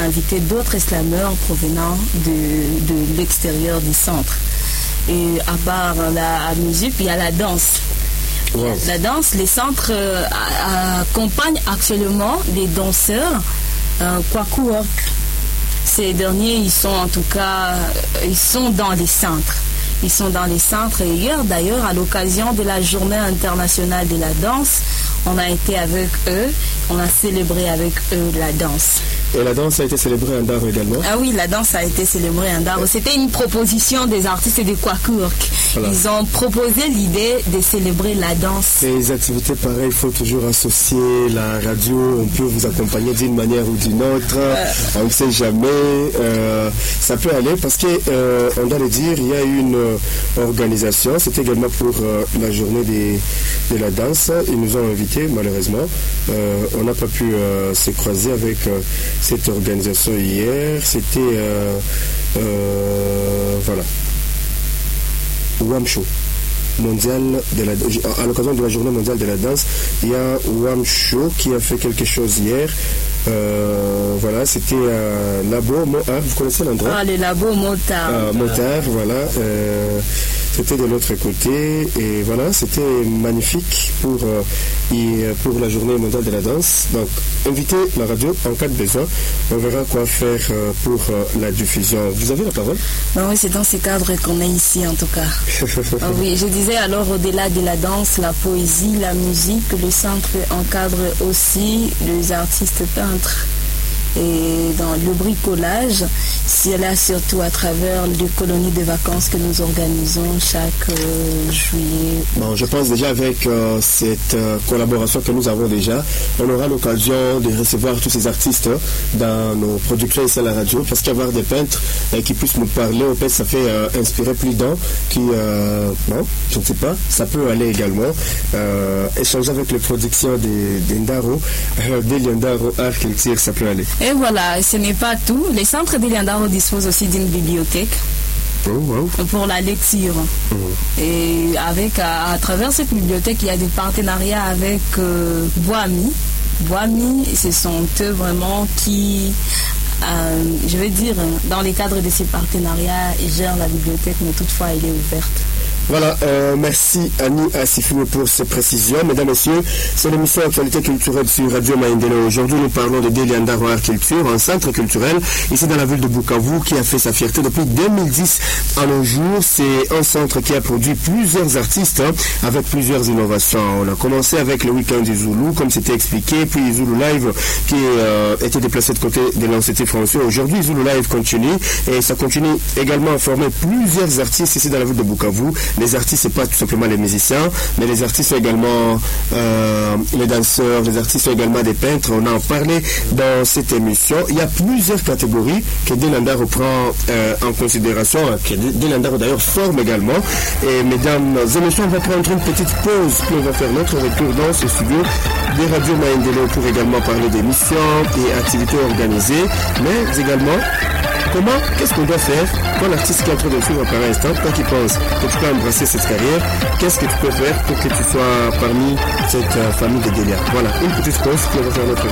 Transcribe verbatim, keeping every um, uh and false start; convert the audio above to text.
invité d'autres slameurs provenant de, de l'extérieur du centre. Et à part la musique, il y a la danse. Wow. La danse, les centres euh, accompagnent actuellement les danseurs euh, Kwaku Work. Ces derniers, ils sont en tout cas, ils sont dans les centres. Ils sont dans les centres. Et hier, d'ailleurs, à l'occasion de la Journée internationale de la danse, on a été avec eux, on a célébré avec eux la danse. Et la danse a été célébrée en Daro également? Ah oui, la danse a été célébrée en Daro. C'était une proposition des artistes et des Kwaku Work. Voilà. Ils ont proposé l'idée de célébrer la danse. Les activités pareilles, il faut toujours associer la radio. On peut vous accompagner d'une manière ou d'une autre. Euh... On ne sait jamais. Euh, ça peut aller parce qu'on euh, doit le dire, il y a une euh, organisation. C'était également pour euh, la journée des, de la danse. Ils nous ont invités, malheureusement. Euh, on n'a pas pu euh, se croiser avec... Euh, cette organisation hier, c'était euh, euh, voilà, Wamsho mondial de la, à l'occasion de la journée mondiale de la danse, il y a Wamsho qui a fait quelque chose hier. Euh, voilà, c'était euh, Labo Motard, vous connaissez l'endroit? Ah, le Labo Motard. Ah, Motard, voilà. Euh, c'était de l'autre côté et voilà, c'était magnifique pour, euh, et pour la journée mondiale de la danse. Donc, invitez la radio en cas de besoin. On verra quoi faire euh, pour euh, la diffusion. Vous avez la parole? Non, oui, c'est dans ce cadre qu'on est ici en tout cas. Ah, oui, je disais alors au-delà de la danse, la poésie, la musique, le centre encadre aussi les artistes peintres. Et dans le bricolage, c'est là surtout à travers les colonies de vacances que nous organisons chaque euh, juillet. Bon, je pense déjà avec euh, cette euh, collaboration que nous avons déjà, on aura l'occasion de recevoir tous ces artistes hein, dans nos productions ici à la radio, parce qu'avoir des peintres euh, qui puissent nous parler, au fait, ça fait euh, inspirer plus d'un, qui, euh, bon, je ne sais pas, ça peut aller également. Euh, échanger avec les productions des, des Ndaro, euh, des Ndaro Art Culture, ça peut aller. Et voilà, ce n'est pas tout. Les centres de Ndaro disposent aussi d'une bibliothèque oh, wow. pour la lecture. Mmh. Et avec, à, à travers cette bibliothèque, il y a des partenariats avec euh, Boami. Boami, ce sont eux vraiment qui, euh, je veux dire, dans le cadre de ces partenariats, ils gèrent la bibliothèque, mais toutefois, elle est ouverte. Voilà, euh, merci Annie Assifou pour ces précisions. Mesdames, Messieurs, c'est l'émission Actualité culturelle sur Radio Maïndelo. Aujourd'hui, nous parlons de Deli Ndaro Art Culture, un centre culturel ici dans la ville de Bukavu qui a fait sa fierté depuis deux mille dix à nos jours. C'est un centre qui a produit plusieurs artistes hein, avec plusieurs innovations. On a commencé avec le week-end du Zoulou, comme c'était expliqué, puis Zoulou Live qui euh, était déplacé de côté de l'Institut français. Aujourd'hui, Zoulou Live continue et ça continue également à former plusieurs artistes ici dans la ville de Bukavu. Les artistes, c'est pas tout simplement les musiciens, mais les artistes sont également euh, les danseurs, les artistes sont également des peintres. On en parlait dans cette émission. Il y a plusieurs catégories que Deli Ndaro reprend euh, en considération, que Deli Ndaro d'ailleurs forme également. Et mesdames et messieurs, on va prendre une petite pause, puis on va faire notre retour dans ce studio des radios Maïndelo pour également parler des missions et activités organisées, mais également comment, qu'est-ce qu'on doit faire quand l'artiste qui est en train de suivre par instant, toi qui penses que tu peux embrasser cette carrière, qu'est-ce que tu peux faire pour que tu sois parmi cette euh, famille de Delia? Voilà, une petite pause, puis on va faire notre